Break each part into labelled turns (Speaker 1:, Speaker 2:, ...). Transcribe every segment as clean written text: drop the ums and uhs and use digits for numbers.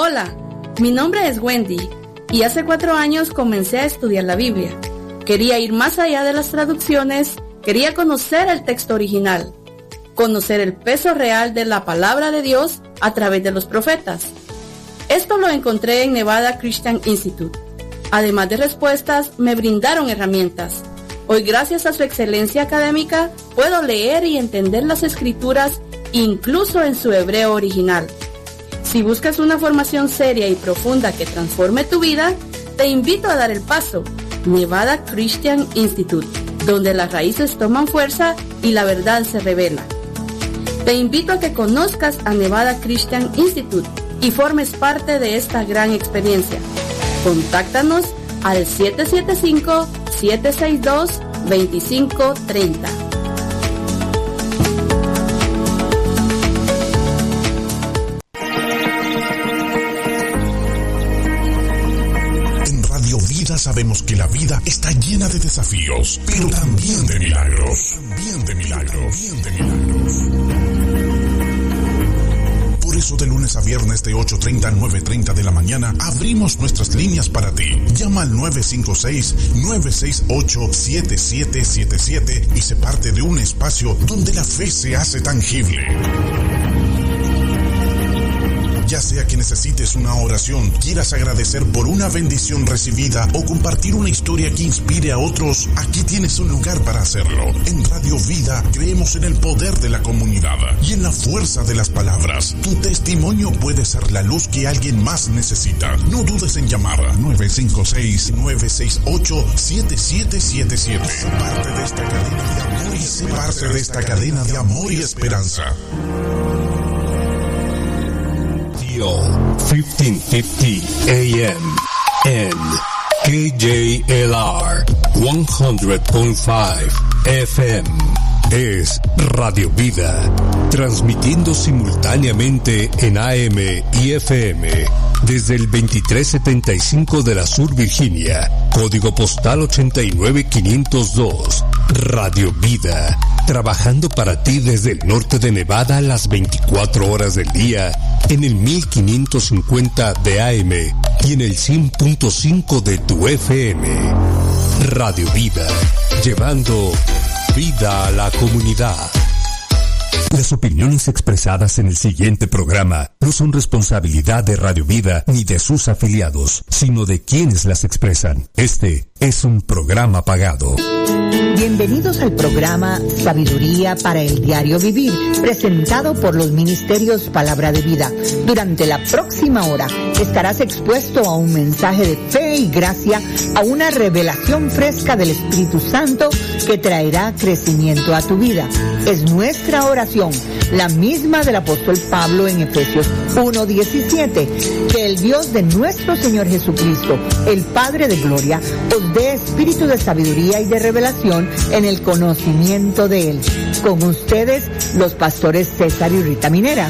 Speaker 1: Hola, mi nombre es Wendy y hace 4 años comencé a estudiar la Biblia. Quería ir más allá de las traducciones, quería conocer el texto original, conocer el peso real de la palabra de Dios a través de los profetas. Esto lo encontré en Nevada Christian Institute. Además de respuestas, me brindaron herramientas. Hoy, gracias a su excelencia académica, puedo leer y entender las escrituras incluso en su hebreo original. Si buscas una formación seria y profunda que transforme tu vida, te invito a dar el paso. Nevada Christian Institute, donde las raíces toman fuerza y la verdad se revela. Te invito a que conozcas a Nevada Christian Institute y formes parte de esta gran experiencia. Contáctanos al 775-762-2530.
Speaker 2: Sabemos que la vida está llena de desafíos, pero también de milagros. Por eso de lunes a viernes de 8:30 a 9:30 de la mañana abrimos nuestras líneas para ti. Llama al 956-968-7777 y sé parte de un espacio donde la fe se hace tangible. Ya sea que necesites una oración, quieras agradecer por una bendición recibida o compartir una historia que inspire a otros, aquí tienes un lugar para hacerlo. En Radio Vida creemos en el poder de la comunidad y en la fuerza de las palabras. Tu testimonio puede ser la luz que alguien más necesita. No dudes en llamar a 956-968-7777. Sé parte de esta cadena de amor y sé parte de esta cadena de amor y esperanza.
Speaker 3: 1550 AM and KJLR 100.5 FM es Radio Vida, transmitiendo simultáneamente en AM y FM desde el 2375 de la Sur Virginia, código postal 89502. Radio Vida, trabajando para ti desde el norte de Nevada a las 24 horas del día, en el 1550 de AM y en el 100.5 de tu FM. Radio Vida, llevando vida a la comunidad. Las opiniones expresadas en el siguiente programa no son responsabilidad de Radio Vida ni de sus afiliados, sino de quienes las expresan. Este es un programa pagado.
Speaker 4: Bienvenidos al programa Sabiduría para el Diario Vivir, presentado por los Ministerios Palabra de Vida. Durante la próxima hora estarás expuesto a un mensaje de fe y gracia, a una revelación fresca del Espíritu Santo que traerá crecimiento a tu vida. Es nuestra oración, la misma del apóstol Pablo en Efesios 1:17, que el Dios de nuestro Señor Jesucristo, el Padre de Gloria, os dé espíritu de sabiduría y de revelación en el conocimiento de Él. Con ustedes, los pastores César y Rita Minera.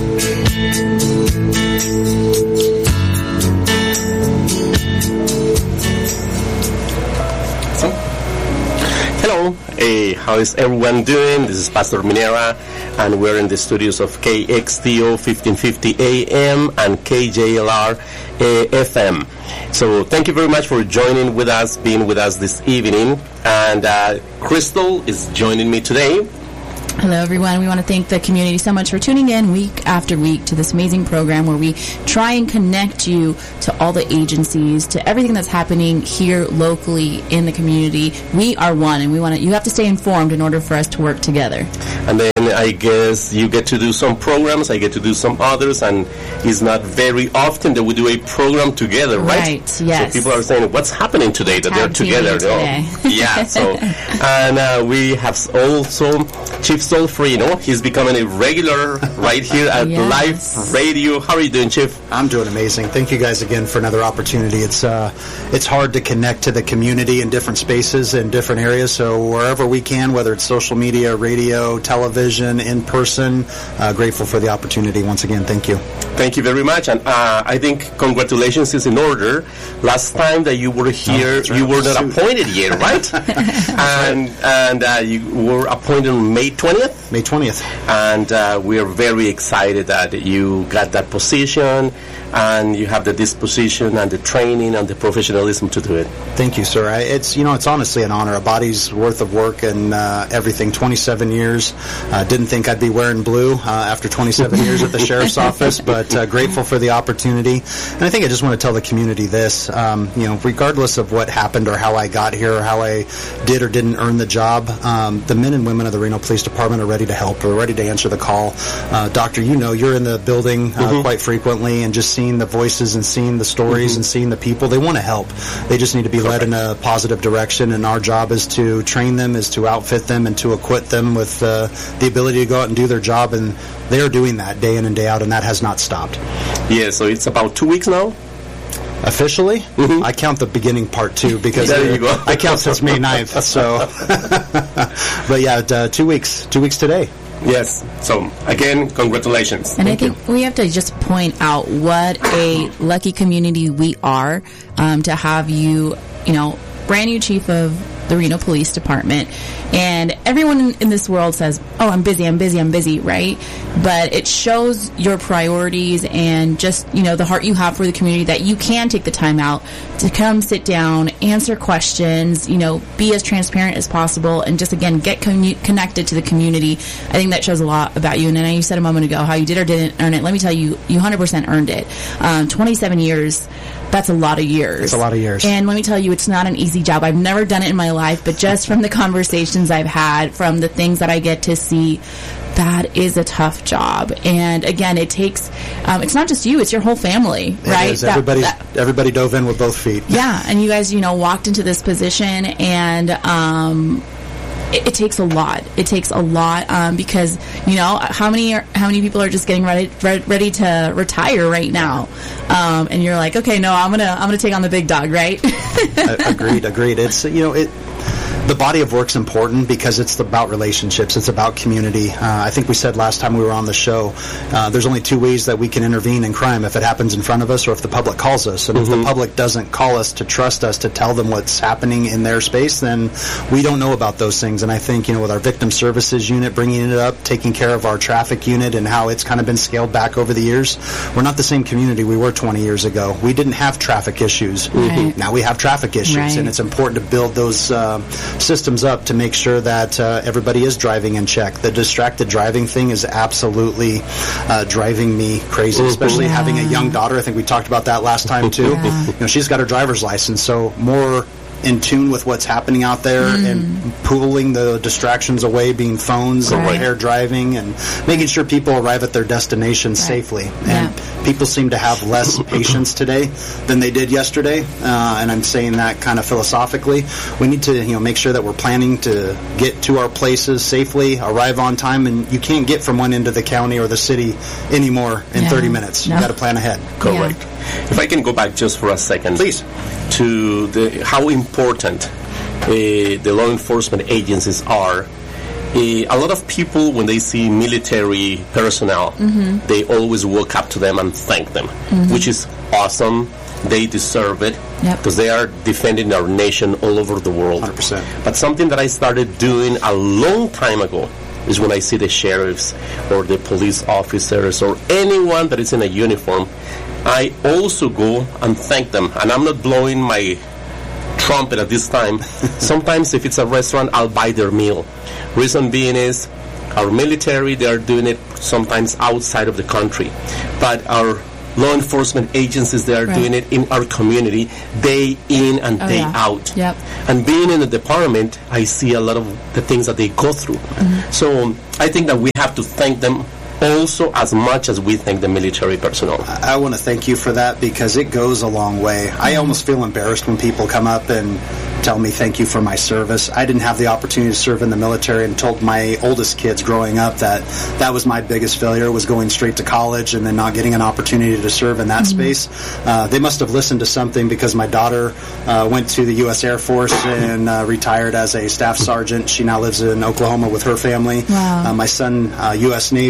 Speaker 5: Hello, how is everyone doing? This is Pastor Minera, and we're in the studios of KXTO 1550 AM and KJLR FM. So thank you very much for joining with us, being with us this evening. And Crystal is joining me today.
Speaker 6: Hello, everyone. We want to thank the community so much for tuning in week after week to this amazing program where we try and connect you to all the agencies, to everything that's happening here locally in the community. We are one, and you have to stay informed in order for us to work together.
Speaker 5: And then I guess you get to do some programs, I get to do some others, and it's not very often that we do a program together, right?
Speaker 6: Right, yes.
Speaker 5: So people are saying, what's happening today that they're together?
Speaker 6: Today.
Speaker 5: Yeah, so, and we have also Chief Solfrino. He's becoming a regular right here at
Speaker 6: Yes.
Speaker 5: Live Radio. How are you doing, Chief?
Speaker 7: I'm doing amazing. Thank you guys again for another opportunity. It's hard to connect to the community in different spaces in different areas. So wherever we can, whether it's social media, radio, television, in person, grateful for the opportunity once again. Thank you.
Speaker 5: Thank you very much. And I think congratulations is in order. Last time that you were here, you were not appointed yet, right? And you were appointed on May 20th?
Speaker 7: May 20th.
Speaker 5: And we are very excited that you got that position and you have the disposition and the training and the professionalism to do it.
Speaker 7: Thank you, sir. It's honestly an honor. A body's worth of work and everything. 27 years. Didn't think I'd be wearing blue after 27 years at the sheriff's office, but grateful for the opportunity. And I think I just want to tell the community this. Regardless of what happened or how I got here or how I did or didn't earn the job, the men and women of the Reno Police Department are ready to help. We're ready to answer the call. Doctor, you're in the building quite frequently, and just seeing the voices and seeing the stories and seeing the people, they want to help. They just need to be led in a positive direction, and our job is to train them, is to outfit them, and to equip them with the ability to go out and do their job, and they are doing that day in and day out, and that has not stopped.
Speaker 5: Yeah, so it's about 2 weeks now?
Speaker 7: Officially? I count the beginning part too, because
Speaker 5: there you go.
Speaker 7: I count since May 9th, so. But yeah, 2 weeks. 2 weeks today.
Speaker 5: Yes. So, again, congratulations.
Speaker 6: And I think we have to just point out what a lucky community we are to have you, brand new chief of the Reno Police Department. And everyone in this world says, oh, I'm busy, right? But it shows your priorities and just, the heart you have for the community, that you can take the time out to come sit down, answer questions, be as transparent as possible, and just, again, get connected to the community. I think that shows a lot about you. And I know you said a moment ago how you did or didn't earn it. Let me tell you, you 100% earned it. 27 years. That's a lot of years.
Speaker 7: It's a lot of years.
Speaker 6: And let me tell you, it's not an easy job. I've never done it in my life, but just from the conversations I've had, from the things that I get to see, that is a tough job. And again, it takes, it's not just you, it's your whole family, right?
Speaker 7: It is. Everybody dove in with both feet.
Speaker 6: Yeah, and you guys, walked into this position, and it takes a lot. It takes a lot because how many people are just getting ready to retire right now, and you're like, okay, no, I'm gonna take on the big dog, right?
Speaker 7: Agreed. It's the body of work's important because it's about relationships. It's about community. I think we said last time we were on the show, there's only two ways that we can intervene in crime: if it happens in front of us or if the public calls us. And if the public doesn't call us to trust us to tell them what's happening in their space, then we don't know about those things. And I think, with our victim services unit, bringing it up, taking care of our traffic unit and how it's kind of been scaled back over the years, we're not the same community we were 20 years ago. We didn't have traffic issues. Right. Now we have traffic issues, right. And it's important to build those systems up to make sure that everybody is driving in check. The distracted driving thing is absolutely driving me crazy, especially having a young daughter. I think we talked about that last time too. She's got her driver's license, so more in tune with what's happening out there and pulling the distractions away, being phones and impaired driving, and making sure people arrive at their destination safely. And people seem to have less patience today than they did yesterday, and I'm saying that kind of philosophically. We need to make sure that we're planning to get to our places safely, arrive on time, and you can't get from one end of the county or the city anymore in 30 minutes. You got to plan ahead.
Speaker 5: Correct. If I can go back just for a second,
Speaker 7: please,
Speaker 5: to how important the law enforcement agencies are. A lot of people, when they see military personnel, they always walk up to them and thank them, which is awesome. They deserve it because they are defending our nation all over the world.
Speaker 7: 100%.
Speaker 5: But something that I started doing a long time ago is when I see the sheriffs or the police officers or anyone that is in a uniform, I also go and thank them. And I'm not blowing my trumpet at this time. Sometimes if it's a restaurant, I'll buy their meal. Reason being is our military, they are doing it sometimes outside of the country. But our law enforcement agencies, they are doing it in our community day in and day out.
Speaker 6: Yep.
Speaker 5: And being in the department, I see a lot of the things that they go through. So I think that we have to thank them also as much as we thank the military personnel.
Speaker 7: I want to thank you for that because it goes a long way. I almost feel embarrassed when people come up and tell me thank you for my service. I didn't have the opportunity to serve in the military and told my oldest kids growing up that was my biggest failure, was going straight to college and then not getting an opportunity to serve in that space. They must have listened to something because my daughter went to the U.S. Air Force and retired as a staff sergeant. She now lives in Oklahoma with her family.
Speaker 6: Wow.
Speaker 7: My son, U.S. Navy, was on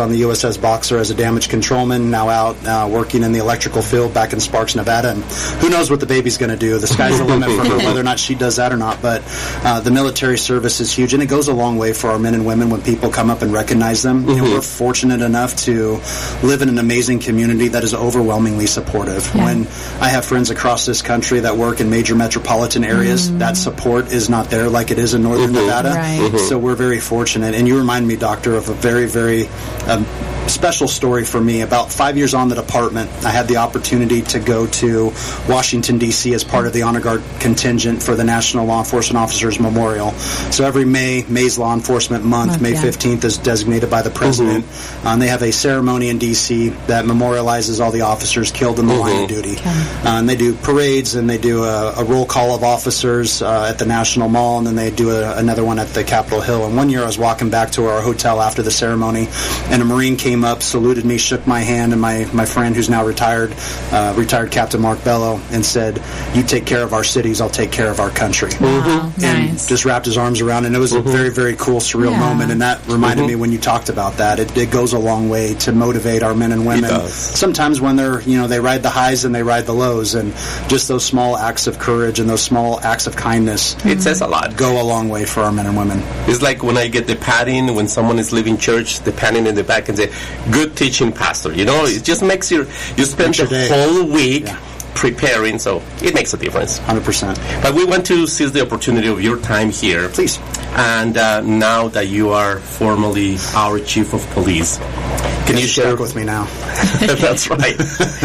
Speaker 7: on the USS Boxer as a damage controlman, now out working in the electrical field back in Sparks, Nevada. And who knows what the baby's going to do. The sky's the limit for her, whether or not she does that or not. But the military service is huge, and it goes a long way for our men and women when people come up and recognize them. You know, we're fortunate enough to live in an amazing community that is overwhelmingly supportive. When I have friends across this country that work in major metropolitan areas, that support is not there like it is in northern Nevada. So we're very fortunate. And you remind me, Doctor, of a very, very special story for me. About 5 years on the department, I had the opportunity to go to Washington, D.C. as part of the Honor Guard contingent for the National Law Enforcement Officers Memorial. So every May's Law Enforcement Month, May 15th, is designated by the President. And they have a ceremony in D.C. that memorializes all the officers killed in the line of duty. And they do parades, and they do a roll call of officers at the National Mall, and then they do another one at the Capitol Hill. And one year I was walking back to our hotel after the ceremony, and a Marine came up, saluted me, shook my hand, and my friend who's now retired Captain Mark Bello, and said, "You take care of our cities, I'll take care of our country." And just wrapped his arms around, and it was a very, very cool, surreal moment. And that reminded me when you talked about that. It goes a long way to motivate our men and women. Sometimes when they're, they ride the highs and they ride the lows, and just those small acts of courage and those small acts of kindness,
Speaker 5: it says a lot.
Speaker 7: Go a long way for our men and women.
Speaker 5: It's like when I get the patting when someone is leaving church, the patting in the back and say, "Good teaching, Pastor." It just makes you spend the whole week preparing, so it makes a difference.
Speaker 7: 100%.
Speaker 5: But we want to seize the opportunity of your time here.
Speaker 7: Please.
Speaker 5: And now that you are formally our Chief of Police, can you share
Speaker 7: with me now?
Speaker 5: That's right.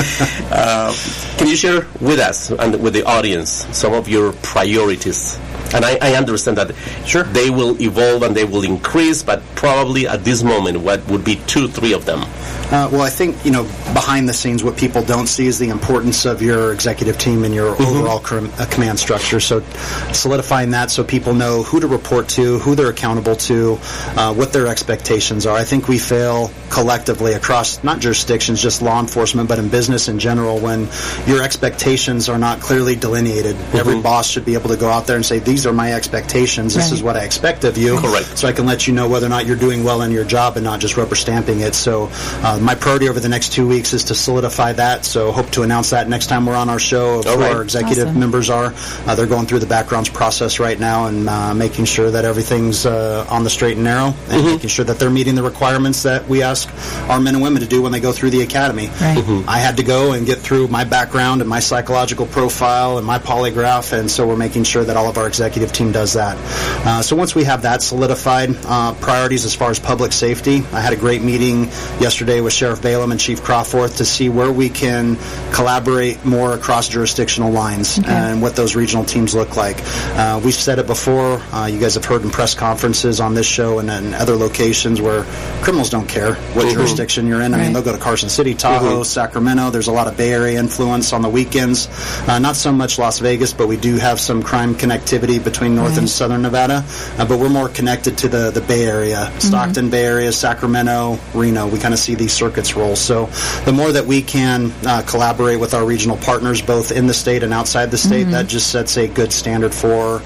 Speaker 5: Can you share with us and with the audience some of your priorities? And I understand that they will evolve and they will increase, but probably at this moment, what would be 2-3 of them?
Speaker 7: Well, I think, behind the scenes, what people don't see is the importance of your executive team and your overall command structure. So solidifying that so people know who to report to, who they're accountable to, what their expectations are. I think we fail collectively across not jurisdictions, just law enforcement, but in business in general, when your expectations are not clearly delineated. Every boss should be able to go out there and say, "These are my expectations. This is what I expect of you."
Speaker 5: Correct.
Speaker 7: So I can let you know whether or not you're doing well in your job and not just rubber stamping it. So my priority over the next 2 weeks is to solidify that. So hope to announce that next time we're on our show of who our executive members are. They're going through the backgrounds process right now and making sure that everything's on the straight and narrow, and making sure that they're meeting the requirements that we ask our men and women to do when they go through the academy. I had to go and get through my background and my psychological profile and my polygraph, and so we're making sure that all of our executive team does that. So once we have that solidified, priorities as far as public safety, I had a great meeting yesterday with Sheriff Balaam and Chief Crawforth to see where we can collaborate more across jurisdictional lines and what those regional teams look like. We've said it before. You guys have heard in press conferences on this show and in other locations where criminals don't care what jurisdiction you're in. I mean, they'll go to Carson City, Tahoe, Sacramento. There's a lot of Bay Area influence on the weekends. Not so much Las Vegas, but we do have some crime connectivity between North and Southern Nevada. But we're more connected to the Bay Area, Stockton, Bay Area, Sacramento, Reno. We kind of see these circuits roll. So the more that we can collaborate with our regional partners, both in the state and outside the state, that just sets a good standard for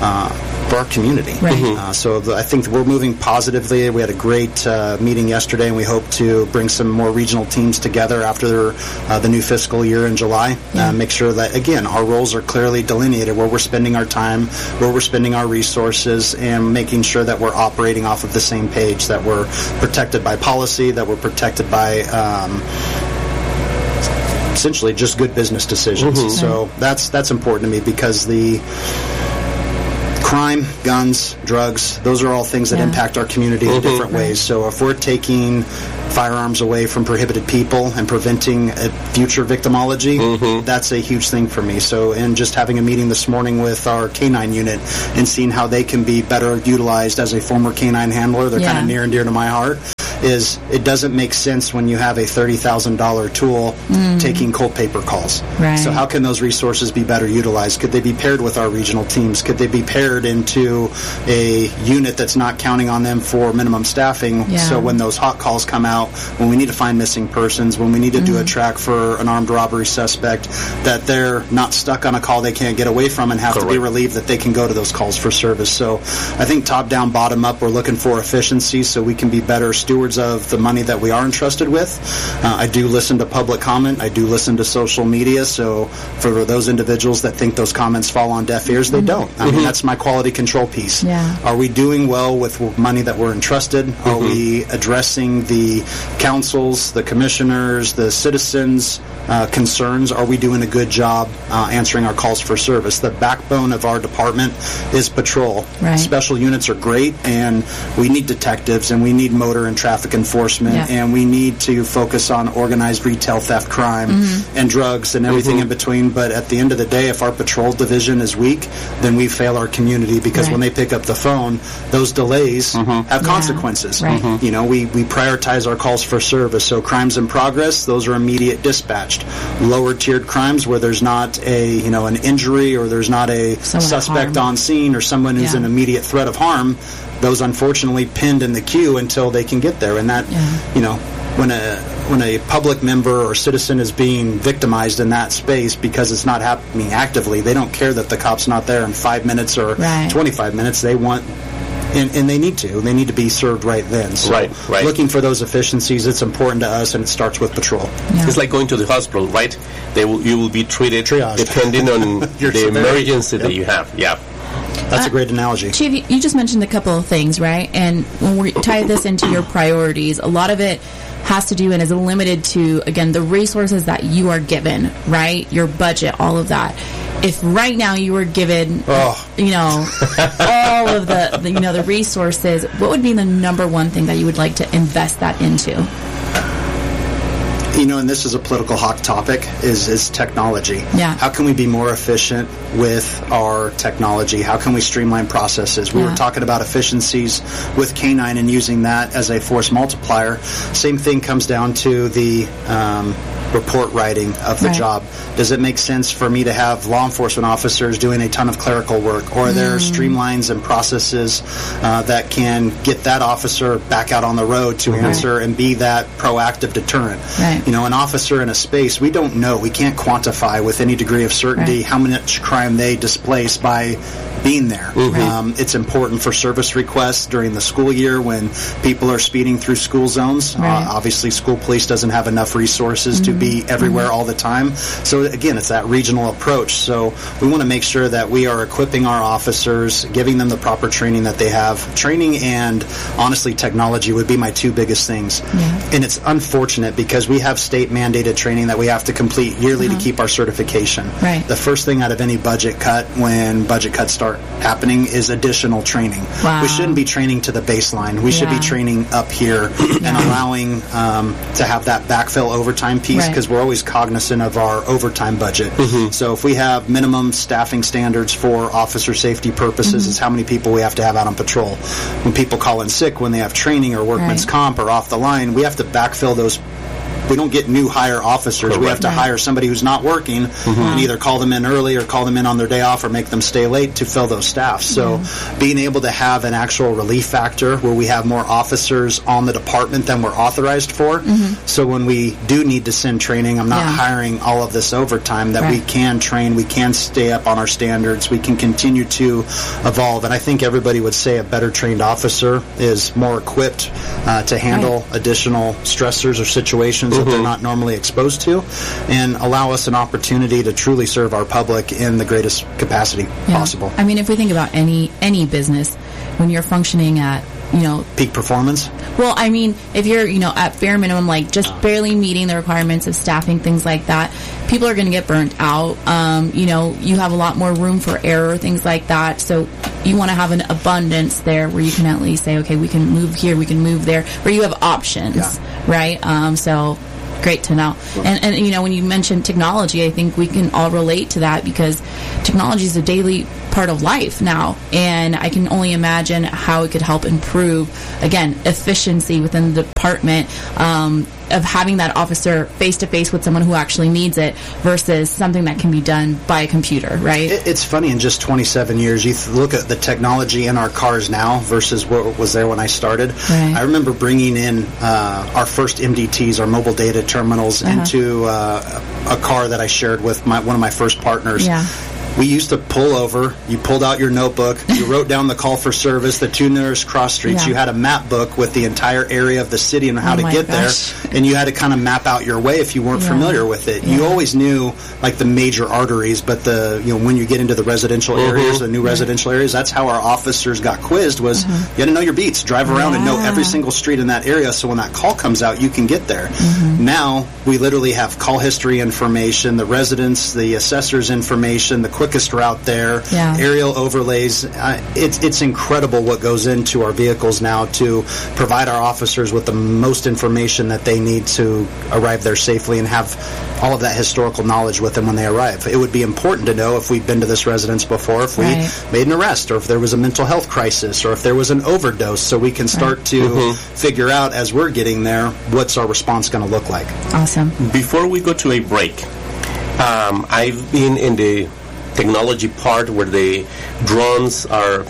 Speaker 7: our community. So I think we're moving positively. We had a great meeting yesterday, and we hope to bring some more regional teams together after the new fiscal year in July. Make sure that, again, our roles are clearly delineated, where we're spending our time, where we're spending our resources, and making sure that we're operating off of the same page, that we're protected by policy, that we're protected by essentially just good business decisions. So that's important to me, because the crime, guns, drugs, those are all things that impact our community in different ways. So if we're taking firearms away from prohibited people and preventing a future victimology, that's a huge thing for me. So in just having a meeting this morning with our K-9 unit and seeing how they can be better utilized as a former K-9 handler, they're kind of near and dear to my heart. Is it doesn't make sense when you have a $30,000 tool taking cold paper calls. So how can those resources be better utilized? Could they be paired with our regional teams? Could they be paired into a unit that's not counting on them for minimum staffing? So when those hot calls come out, when we need to find missing persons, when we need to do a track for an armed robbery suspect, that they're not stuck on a call they can't get away from and have to be relieved that they can go to those calls for service. So I think top down, bottom up, we're looking for efficiency so we can be better stewards stewards of the money that we are entrusted with. I do listen to public comment. I do listen to social media. So for those individuals that think those comments fall on deaf ears, they don't. I mean, that's my quality control piece.
Speaker 6: Yeah.
Speaker 7: Are we doing well with money that we're entrusted? Are we addressing the councils, the commissioners, the citizens' concerns? Are we doing a good job answering our calls for service? The backbone of our department is patrol.
Speaker 6: Right.
Speaker 7: Special units are great, and we need detectives, and we need motor and traffic enforcement, and we need to focus on organized retail theft crime and drugs and everything in between. But at the end of the day, if our patrol division is weak, then we fail our community, because when they pick up the phone, those delays have consequences.
Speaker 6: Right.
Speaker 7: You know, we prioritize our calls for service. So crimes in progress, those are immediate dispatched. Lower tiered crimes where there's not an injury, or there's not a suspect on scene, or someone who's an immediate threat of harm, those unfortunately pinned in the queue until they can get there. And that, when a public member or citizen is being victimized in that space because it's not happening actively, they don't care that the cop's not there in 5 minutes or 25 minutes. They want, and they need to be served right then. So looking for those efficiencies, it's important to us, and it starts with patrol.
Speaker 5: It's like going to the hospital, right? You will be treated depending on the emergency that you have. Yeah.
Speaker 7: That's a great analogy.
Speaker 6: Chief, you just mentioned a couple of things, right? And when we tie this into your priorities, a lot of it has to do and is limited to, again, the resources that you are given, right? Your budget, all of that. If right now you were given, all of the resources, what would be the number one thing that you would like to invest that into?
Speaker 7: And this is a political hot topic, is technology.
Speaker 6: Yeah.
Speaker 7: How can we be more efficient with our technology? How can we streamline processes? We were talking about efficiencies with K9 and using that as a force multiplier. Same thing comes down to the report writing of the job. Does it make sense for me to have law enforcement officers doing a ton of clerical work? Or are there streamlines and processes that can get that officer back out on the road to answer and be that proactive deterrent?
Speaker 6: Right.
Speaker 7: An officer in a space, we don't know. We can't quantify with any degree of certainty how much crime they displace by being there. It's important for service requests during the school year when people are speeding through school zones. Obviously, school police doesn't have enough resources to be everywhere all the time. So, again, it's that regional approach. So we want to make sure that we are equipping our officers, giving them the proper training that they have. Training and, honestly, technology would be my two biggest things. And it's unfortunate because we have state-mandated training that we have to complete yearly to keep our certification.
Speaker 6: The
Speaker 7: first thing out of any budget cut when budget cuts start happening is additional training. We shouldn't be training to the baseline. We should be training up here and allowing to have that backfill overtime piece, because we're always cognizant of our overtime budget. So if we have minimum staffing standards for officer safety purposes, is how many people we have to have out on patrol. When people call in sick, when they have training or workman's comp or off the line, we have to backfill those. We don't get new hire officers. We have to hire somebody who's not working and either call them in early or call them in on their day off or make them stay late to fill those staffs. So being able to have an actual relief factor where we have more officers on the department than we're authorized for. So when we do need to send training, I'm not hiring all of this overtime, that we can train, we can stay up on our standards, we can continue to evolve. And I think everybody would say a better trained officer is more equipped to handle additional stressors or situations that they're not normally exposed to, and allow us an opportunity to truly serve our public in the greatest capacity possible.
Speaker 6: I mean, if we think about any business, when you're functioning at
Speaker 7: peak performance.
Speaker 6: Well, I mean, if you're, at bare minimum, like just barely meeting the requirements of staffing, things like that, people are going to get burnt out. You have a lot more room for error, things like that. So you want to have an abundance there where you can at least say, okay, we can move here, we can move there, where you have options, right? So great to know. And when you mentioned technology, I think we can all relate to that, because technology is a daily part of life now, and I can only imagine how it could help improve, again, efficiency within the department, of having that officer face-to-face with someone who actually needs it versus something that can be done by a computer, right?
Speaker 7: It's funny, in just 27 years, you look at the technology in our cars now versus what was there when I started. I remember bringing in our first MDTs, our mobile data terminals, into a car that I shared with one of my first partners. we used to pull over. You pulled out your notebook. You wrote down the call for service, the 2 nearest cross streets.
Speaker 6: Yeah.
Speaker 7: You had a map book with the entire area of the city and how to get there. And you had to kind of map out your way if you weren't familiar with it. You always knew like the major arteries, but when you get into the residential areas, the new residential areas, that's how our officers got quizzed. Was you had to know your beats, drive around and know every single street in that area. So when that call comes out, you can get there. Now we literally have call history information, the residents, the assessors information, the quickest route there, aerial overlays. It's incredible what goes into our vehicles now to provide our officers with the most information that they need to arrive there safely and have all of that historical knowledge with them when they arrive. It would be important to know if we've been to this residence before, if we made an arrest, or if there was a mental health crisis, or if there was an overdose, so we can start to figure out as we're getting there what's our response going to look like.
Speaker 6: Awesome.
Speaker 5: Before we go to a break, I've been in the technology part where the drones are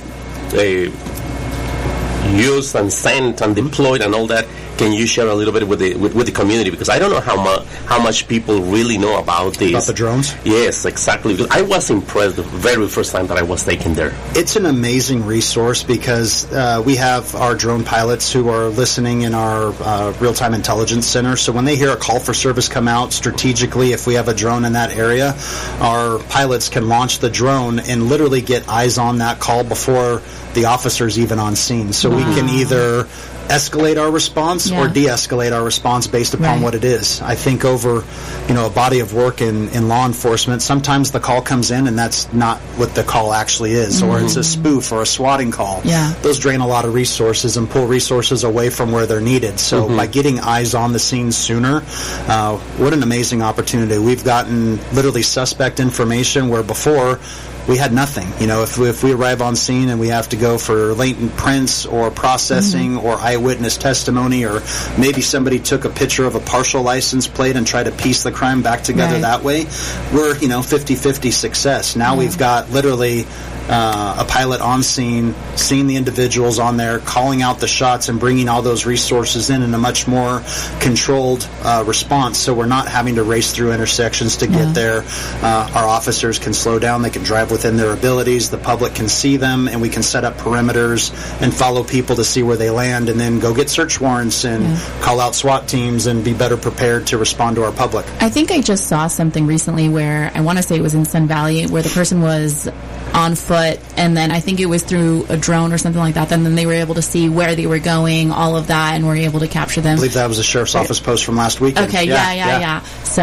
Speaker 5: used and sent and deployed and all that. Can you share a little bit with the community? Because I don't know how much people really know about this.
Speaker 7: About the drones?
Speaker 5: Yes, exactly. Because I was impressed the very first time that I was taken there.
Speaker 7: It's an amazing resource because we have our drone pilots who are listening in our real-time intelligence center. So when they hear a call for service come out strategically, if we have a drone in that area, our pilots can launch the drone and literally get eyes on that call before the officer's even on scene. So we can either escalate our response or de-escalate our response based upon what it is. I think over, a body of work in law enforcement, sometimes the call comes in and that's not what the call actually is, or it's a spoof or a swatting call. Those drain a lot of resources and pull resources away from where they're needed. So by getting eyes on the scene sooner, what an amazing opportunity. We've gotten literally suspect information where before we had nothing. If we arrive on scene and we have to go for latent prints or processing or eyewitness testimony, or maybe somebody took a picture of a partial license plate and tried to piece the crime back together that way, we're 50-50 success. Now we've got literally a pilot on scene, seeing the individuals on there, calling out the shots, and bringing all those resources in a much more controlled response. So we're not having to race through intersections to get there. Our officers can slow down. They can drive within their abilities. The public can see them, and we can set up perimeters and follow people to see where they land, and then go get search warrants and call out SWAT teams and be better prepared to respond to our public.
Speaker 6: I think I just saw something recently where I want to say it was in Sun Valley, where the person was on foot, and then I think it was through a drone or something like that, and then they were able to see where they were going, all of that, and were able to capture them.
Speaker 7: I believe that was a sheriff's office post from last weekend.
Speaker 6: Okay, yeah. So,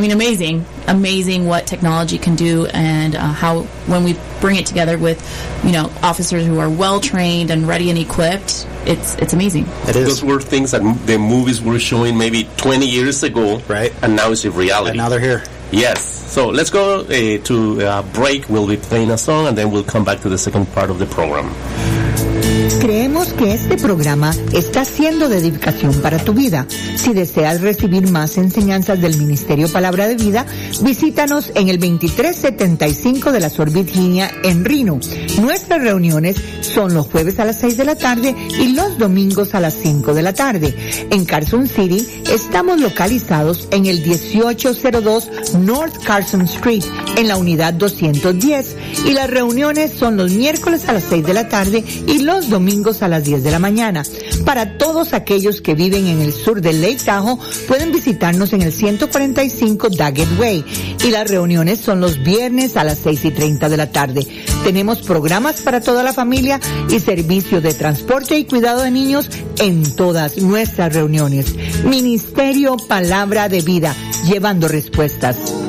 Speaker 6: amazing what technology can do, and how when we bring it together with, officers who are well-trained and ready and equipped, it's amazing.
Speaker 7: It is.
Speaker 5: Those were things that the movies were showing maybe 20 years ago,
Speaker 7: right?
Speaker 5: And now it's a reality.
Speaker 7: And now they're here.
Speaker 5: Yes. So let's go to a break. We'll be playing a song and then we'll come back to the second part of the program.
Speaker 4: Creemos que este programa está siendo de edificación para tu vida. Si deseas recibir más enseñanzas del Ministerio Palabra de Vida, visítanos en el 2375 de la Sur Virginia en Reno. Nuestras reuniones son los jueves a las 6 de la tarde y los domingos a las 5 de la tarde. En Carson City estamos localizados en el 1802 North Carson Street, en la unidad 210, y las reuniones son los miércoles a las 6 de la tarde y los domingos a las 10 de la mañana. Para todos aquellos que viven en el sur de Lake Tahoe, pueden visitarnos en el 145 Daggett Way, y las reuniones son los viernes a las 6:30 de la tarde. Tenemos programas para toda la familia y servicio de transporte y cuidado de niños en todas nuestras reuniones. Ministerio Palabra de Vida, llevando respuestas.